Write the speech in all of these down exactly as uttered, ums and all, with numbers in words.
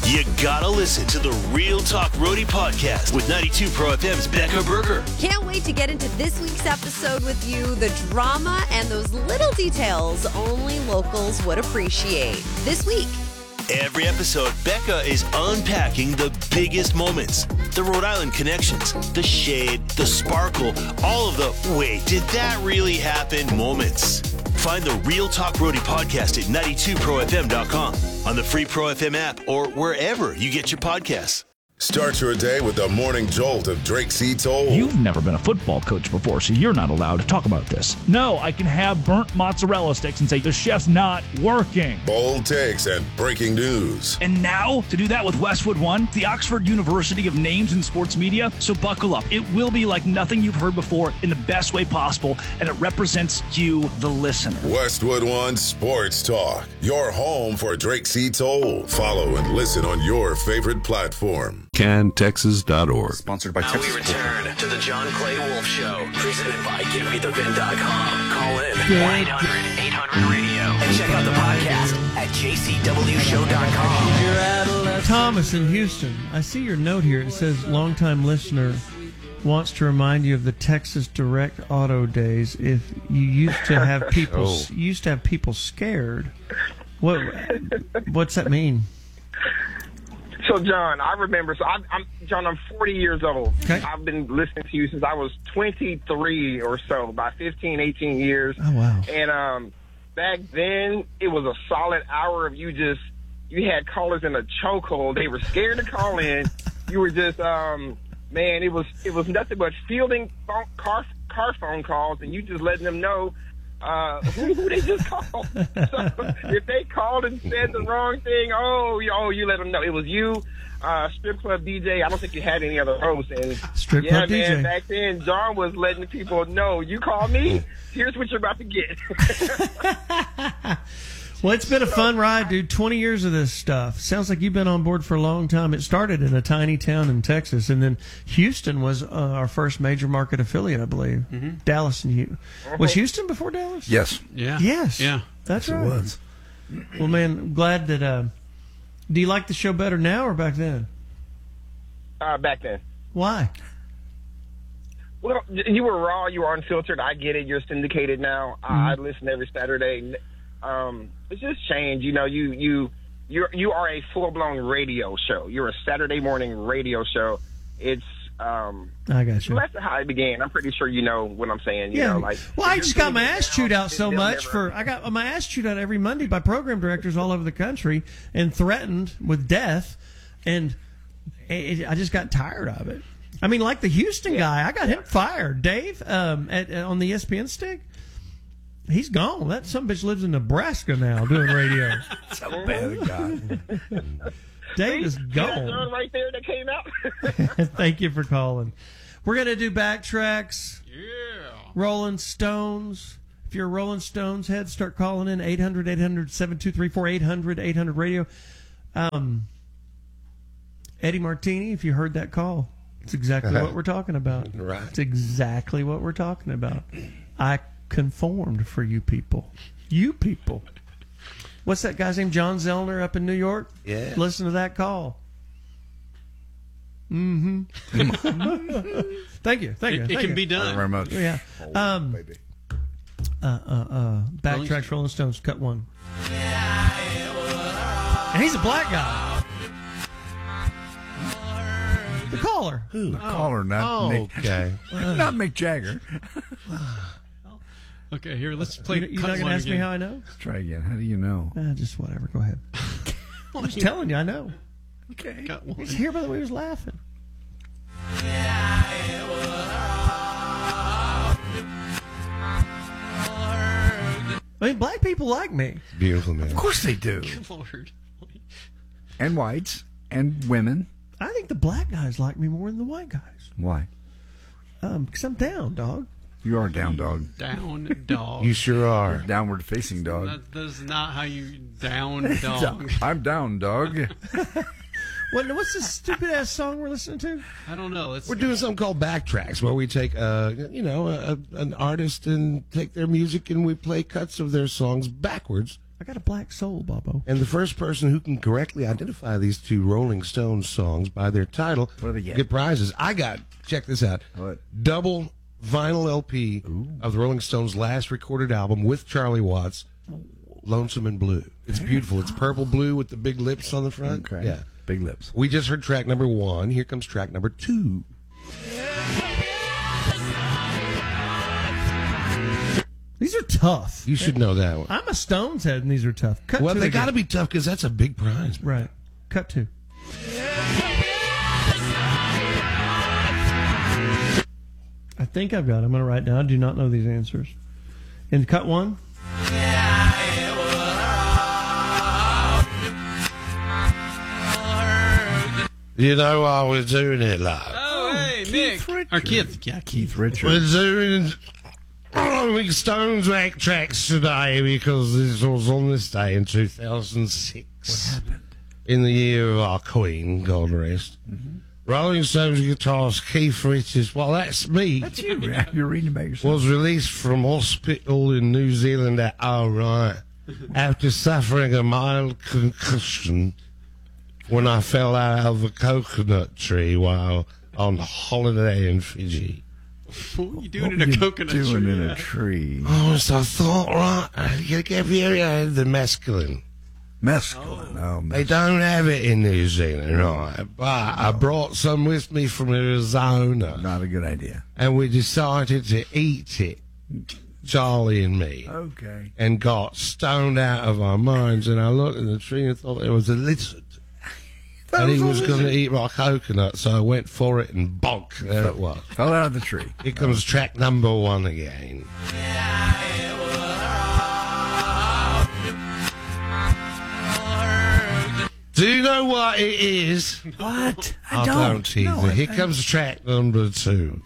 You gotta listen to the Real Talk Roadie podcast with ninety-two Pro F M's Becca Berger. Can't wait to get into this week's episode with you. The drama and those little details only locals would appreciate. This week. Every episode, Becca is unpacking the biggest moments. The Rhode Island connections, the shade, the sparkle, all of the wait, did that really happen moments. Find the Real Talk Roadie podcast at ninety-two pro f m dot com, on the free Pro F M app, or wherever you get your podcasts. Start your day with the morning jolt of Drake C. Toll. You've never been a football coach before, so you're not allowed to talk about this. No, I can have burnt mozzarella sticks and say the chef's not working. Bold takes and breaking news. And now, to do that with Westwood One, the Oxford University of Names in Sports Media. So buckle up. It will be like nothing you've heard before in the best way possible, and it represents you, the listener. Westwood One Sports Talk, your home for Drake C. Toll. Follow and listen on your favorite platform. can texas dot org. Sponsored by Now Texas. we return to the John Clay Wolf Show, presented by give me the vin dot com. Call in one eight hundred eight hundred radio and check out the podcast at j c w show dot com. Thomas in Houston, I see your note here. It says, longtime listener wants to remind you of the Texas Direct Auto days. If you used to have people, Oh. you used to have people scared. What? What's that mean? So, John, I remember. So, I'm, I'm John. I'm forty years old. Okay. I've been listening to you since I was twenty-three or so, about fifteen, eighteen years. Oh wow! And um, back then, it was a solid hour of you just. You had callers in a chokehold. They were scared to call in. You were just, um, man. It was it was nothing but fielding phone, car car phone calls, and you just letting them know. Uh, who, who they just called. So if they called and said the wrong thing, oh, you, oh, you let them know it was you. Uh, strip club D J. I don't think you had any other hosts. And Strip yeah, club man, D J. back then, John was letting people know. You call me. Here's what you're about to get. Well, it's been a fun ride, dude. twenty years of this stuff. Sounds like you've been on board for a long time. It started in a tiny town in Texas, and then Houston was uh, our first major market affiliate, I believe. Mm-hmm. Dallas and Houston. Was Houston before Dallas? Yes. Yeah. Yes. Yeah. That's Yes, it right. was. Well, man, I'm glad that. Uh, do you like the show better now or back then? uh, back then. Why? Well, you were raw. You were unfiltered. I get it. You're syndicated now. Mm-hmm. I listen every Saturday. Um, it's just changed. You know, you you you you are a full blown radio show. You're a Saturday morning radio show. It's um, I got you. well, that's how it began. I'm pretty sure you know what I'm saying. You Yeah. know, like well, I if just you're got my tuning in ass now, chewed out so they'll much never- for I got my ass chewed out every Monday by program directors all over the country and threatened with death, and it, I just got tired of it. I mean, like the Houston guy, I got him fired. Dave um, at, on the E S P N stick, he's gone. That some bitch lives in Nebraska now doing radio. So bad, God. Dave is See that gone. song right there that came out. Thank you for calling. We're going to do backtracks. Yeah. Rolling Stones. If you're a Rolling Stones head, start calling in eight hundred, eight hundred, seven two three four, eight hundred, eight hundred radio. Um, Eddie Martini, if you heard that call, it's exactly what we're talking about. Right. It's exactly what we're talking about. I conformed for you people. You people. What's that guy's name? John Zellner up in New York? Yeah. Listen to that call. Mm-hmm. Thank you. Thank you. It, it Thank can you. be Thank you done. very much. Yeah. Um, Baby. uh, uh, uh, backtracks, Rolling Stones, cut one. And he's a black guy. The caller. The caller, not Mick. Okay. Not Mick Jagger. Okay, here, let's play. You, you're cut not going one to ask me again. how I know? Let's try again. How do you know? Uh, just whatever. Go ahead. I'm just telling you, I know. Okay. Cut one. He's here by the way he was laughing. I mean, black people like me. Beautiful, man. Of course they do. Lord. And whites and women. I think the black guys like me more than the white guys. Why? Um, because I'm down, dog. You are down dog. Down dog. You sure are. Downward facing dog. That, that is not how you down dog. I'm down dog. What, what's this stupid ass song we're listening to? I don't know. Let's We're doing something called backtracks, where we take, uh, you know, a, an artist and take their music and we play cuts of their songs backwards I got a black soul, Bobo. And the first person who can correctly identify these two Rolling Stones songs by their title What do they get? get prizes. I got, check this out, What? double vinyl L P of the Rolling Stones' last recorded album with Charlie Watts, Lonesome and Blue. It's beautiful. It's purple blue with the big lips on the front. Okay. Yeah. Big lips. We just heard track number one. Here comes track number two. These are tough. You should know that one. I'm a Stones head, and these are tough. Cut Well, two they again. got to be tough because that's a big prize. Right. Cut two. I think I've got it. I'm going to write down. I do not know these answers. In cut one? You know why we're doing it, love? Oh, hey, Nick. Or Keith. Yeah, Keith. Keith Richards. We're doing Rolling Stones back tracks today because this was on this day in two thousand six. What happened? In the year of our Queen, God rest. Mm-hmm. Rolling Stones guitarist Keith Richards, well, that's me, That's you. You're reading about yourself. was released from hospital in New Zealand at Orion after suffering a mild concussion when I fell out of a coconut tree while on holiday in Fiji. What are you doing What in were a you coconut doing tree? in a tree? Oh, so I thought, right, you get here, the mescaline. Mescaline. Oh, They don't have it in New Zealand, right? But I brought some with me from Arizona, not a good idea. and we decided to eat it, Charlie and me, Okay. and got stoned out of our minds. And I looked in the tree and thought there was a lizard. And he was going to eat my coconut, so I went for it and bonk, there it was. Fell out of the tree. Here comes track number one again. Do you know what it is? What? I don't, either. No, I- Here comes track number two.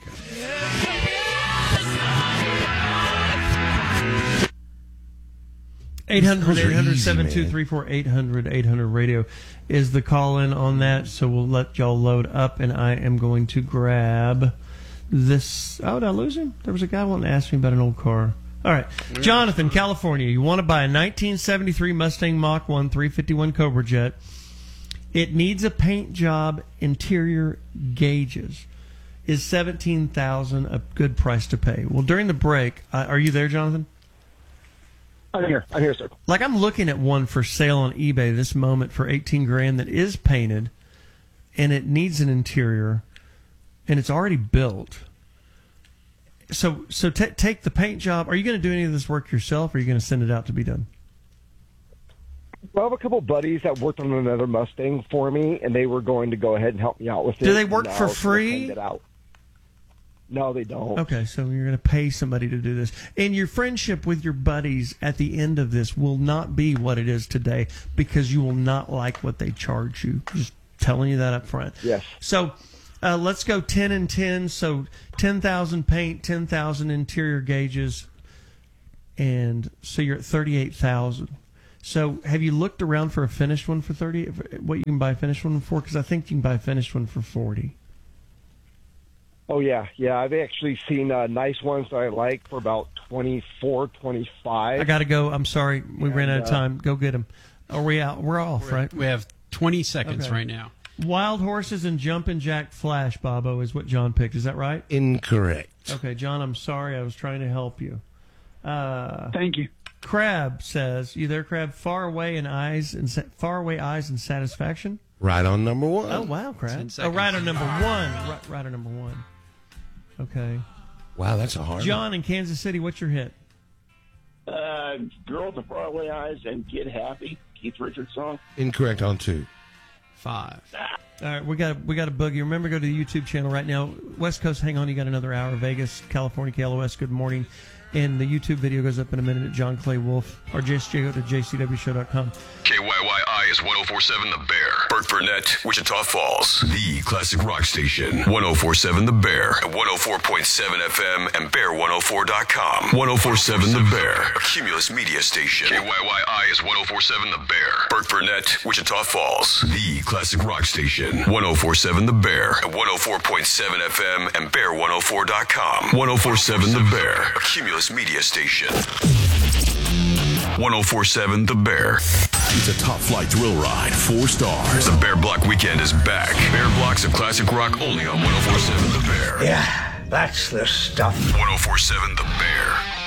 eight hundred, Those are eight hundred, easy, seven two three four, eight hundred, eight hundred radio is the call in on that. So we'll let y'all load up, and I am going to grab this. Oh, did I lose him? There was a guy wanting to ask me about an old car. All right. Jonathan, California. You want to buy a nineteen seventy-three Mustang Mach one three fifty-one Cobra Jet. It needs a paint job, interior gauges. Is seventeen thousand dollars a good price to pay? Well, during the break, uh, are you there, Jonathan? I'm here. I'm here, sir. Like, I'm looking at one for sale on eBay this moment for eighteen grand that is painted, and it needs an interior, and it's already built. So, so t- take the paint job. Are you going to do any of this work yourself, or are you going to send it out to be done? Well, I have a couple buddies that worked on another Mustang for me, and they were going to go ahead and help me out with it. Do they work Now for we'll free? send it out. No, they don't. Okay, so you're going to pay somebody to do this. And your friendship with your buddies at the end of this will not be what it is today because you will not like what they charge you. Just telling you that up front. Yes. So uh, let's go ten and ten. So ten thousand paint, ten thousand interior gauges, and so you're at thirty-eight thousand. So have you looked around for a finished one for thirty? What you can buy a finished one for? Because I think you can buy a finished one for forty. Oh, yeah. Yeah, I've actually seen uh, nice ones that I like for about twenty-four, twenty-five. I got to go. I'm sorry. We ran out of uh, time. Go get them. Are we out? We're off, right? We have twenty seconds Okay. right now. Wild Horses and Jumpin' Jack Flash, Bobo, is what John picked. Is that right? Incorrect. Okay, John, I'm sorry. I was trying to help you. Uh, Thank you. Crab says, you there, Crab? Far away in eyes and sa- far away eyes and satisfaction. Right on number one. Oh wow, Crab! ten Oh, seconds. right on number one. Right, right on number one. Okay, Wow, that's a hard John in Kansas City. What's your hit? Uh, Girls with Faraway Eyes and Get Happy, Keith Richards song. one. Incorrect on two. Five. All right, we got we got a boogie. Remember, go to the YouTube channel right now. West Coast, hang on, you got another hour. Vegas, California, K L O S. Good morning. And the YouTube video goes up in a minute at John Clay Wolf or just go to j c w show dot com. K Y Y I is one oh four point seven The Bear. Burt Burnett, Wichita Falls. The classic rock station. one oh four point seven The Bear. At one oh four point seven F M and bear one oh four dot com. one oh four point seven The Bear. A Cumulus media station. K Y Y I is one oh four point seven The Bear. Burt Burnett, Wichita Falls. The classic rock station. one oh four point seven The Bear. At one oh four point seven F M and bear one oh four dot com. one oh four point seven The Bear. A Cumulus media station. one oh four point seven The Bear. It's a top flight thrill ride. Four stars. The Bear Block Weekend is back. Bear Blocks of classic rock only on one oh four point seven The Bear. Yeah, that's the stuff. one oh four point seven The Bear.